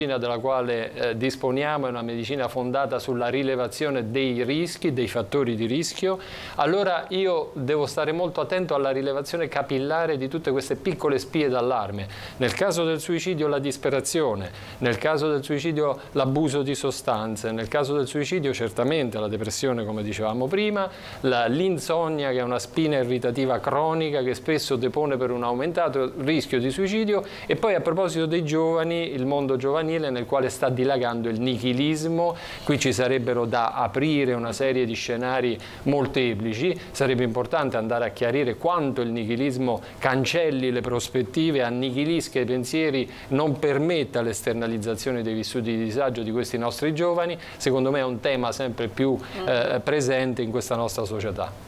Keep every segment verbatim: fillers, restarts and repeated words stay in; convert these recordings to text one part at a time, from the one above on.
della quale eh, disponiamo è una medicina fondata sulla rilevazione dei rischi, dei fattori di rischio, allora io devo stare molto attento alla rilevazione capillare di tutte queste piccole spie d'allarme. Nel caso del suicidio la disperazione, nel caso del suicidio l'abuso di sostanze, nel caso del suicidio certamente la depressione, come dicevamo prima, l'insonnia, che è una spina irritativa cronica che spesso depone per un aumentato rischio di suicidio. E poi, a proposito dei giovani, il mondo giovanile nel quale sta dilagando il nichilismo. Qui ci sarebbero da aprire una serie di scenari molteplici. Sarebbe importante andare a chiarire quanto il nichilismo cancelli le prospettive, annichilisca i pensieri, non permetta l'esternalizzazione dei vissuti di disagio di questi nostri giovani. Secondo me è un tema sempre più eh, presente in questa nostra società.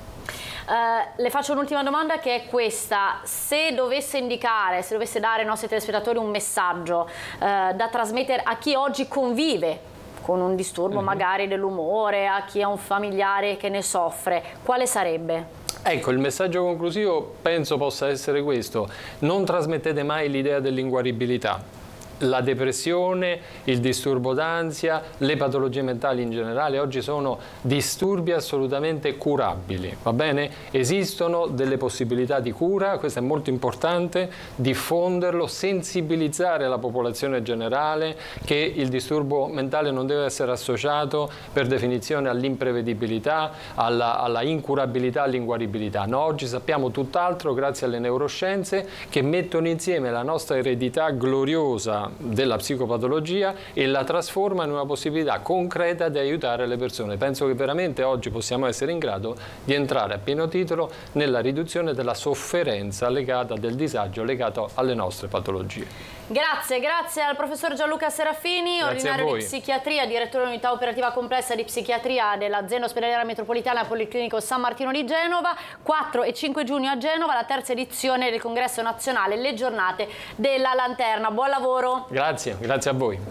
Uh, le faccio un'ultima domanda, che è questa: se dovesse indicare, se dovesse dare ai nostri telespettatori un messaggio uh, da trasmettere a chi oggi convive con un disturbo mm-hmm. magari dell'umore, a chi ha un familiare che ne soffre, quale sarebbe? Ecco, il messaggio conclusivo penso possa essere questo: non trasmettete mai l'idea dell'inguaribilità. La depressione, il disturbo d'ansia, le patologie mentali in generale oggi sono disturbi assolutamente curabili, va bene? Esistono delle possibilità di cura, questo è molto importante, diffonderlo, sensibilizzare la popolazione generale che il disturbo mentale non deve essere associato per definizione all'imprevedibilità, alla, alla incurabilità, all'inguaribilità. No, oggi sappiamo tutt'altro grazie alle neuroscienze, che mettono insieme la nostra eredità gloriosa della psicopatologia e la trasforma in una possibilità concreta di aiutare le persone. Penso che veramente oggi possiamo essere in grado di entrare a pieno titolo nella riduzione della sofferenza legata, del disagio legato alle nostre patologie. Grazie, grazie al professor Gianluca Serafini, grazie ordinario di psichiatria, direttore dell'unità operativa complessa di psichiatria dell'azienda ospedaliera metropolitana Policlinico San Martino di Genova. quattro e cinque giugno a Genova la terza edizione del congresso nazionale Le giornate della lanterna. Buon lavoro. Grazie, grazie a voi.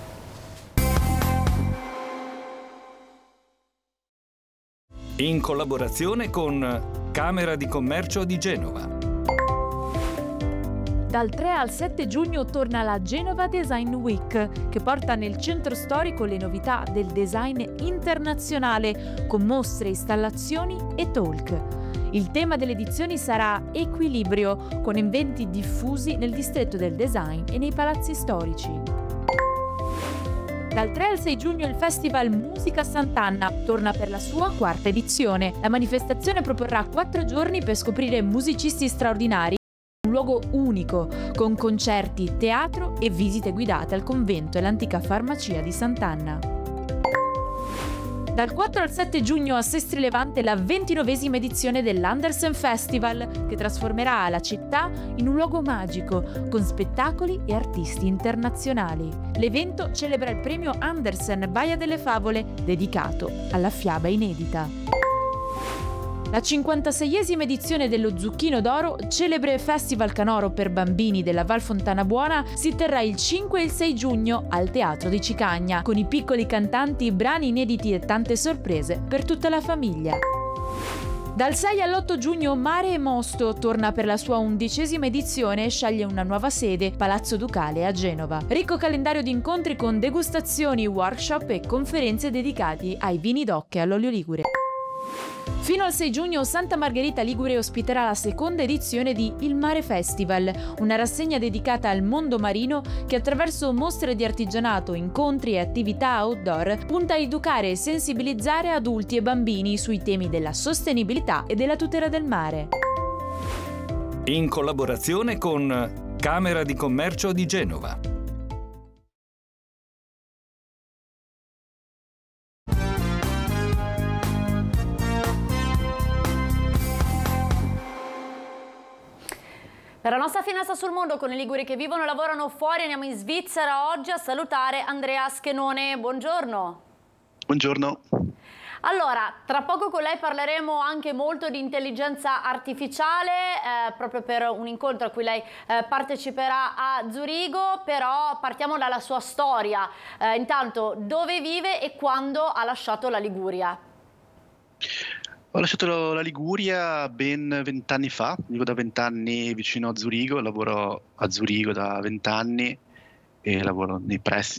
In collaborazione con Camera di Commercio di Genova. Dal tre al sette giugno torna la Genova Design Week, che porta nel centro storico le novità del design internazionale, con mostre, installazioni e talk. Il tema delle edizioni sarà Equilibrio, con eventi diffusi nel distretto del design e nei palazzi storici. Dal tre al sei giugno il Festival Musica Sant'Anna torna per la sua quarta edizione. La manifestazione proporrà quattro giorni per scoprire musicisti straordinari, un luogo unico, con concerti, teatro e visite guidate al convento e l'antica farmacia di Sant'Anna. Dal quattro al sette giugno a Sestri Levante la ventinovesima edizione dell'Andersen Festival, che trasformerà la città in un luogo magico, con spettacoli e artisti internazionali. L'evento celebra il premio Andersen Baia delle Favole, dedicato alla fiaba inedita. La cinquantaseiesima edizione dello Zucchino d'Oro, celebre festival canoro per bambini della Val Fontana Buona, si terrà il cinque e il sei giugno al Teatro di Cicagna, con i piccoli cantanti, brani inediti e tante sorprese per tutta la famiglia. Dal sei all'otto giugno Mare e Mosto torna per la sua undicesima edizione e sceglie una nuova sede, Palazzo Ducale a Genova. Ricco calendario di incontri con degustazioni, workshop e conferenze dedicati ai vini d'oc e all'olio ligure. Fino al sei giugno Santa Margherita Ligure ospiterà la seconda edizione di Il Mare Festival, una rassegna dedicata al mondo marino che attraverso mostre di artigianato, incontri e attività outdoor punta a educare e sensibilizzare adulti e bambini sui temi della sostenibilità e della tutela del mare. In collaborazione con Camera di Commercio di Genova. Per la nostra finestra sul mondo con i liguri che vivono e lavorano fuori andiamo in Svizzera oggi a salutare Andrea Schenone. Buongiorno. Buongiorno. Allora, tra poco con lei parleremo anche molto di intelligenza artificiale, eh, proprio per un incontro a cui lei eh, parteciperà a Zurigo, però partiamo dalla sua storia. Eh, intanto, dove vive e quando ha lasciato la Liguria? Ho lasciato la Liguria ben vent'anni fa, vivo da vent'anni vicino a Zurigo, lavoro a Zurigo da vent'anni e lavoro nei pressi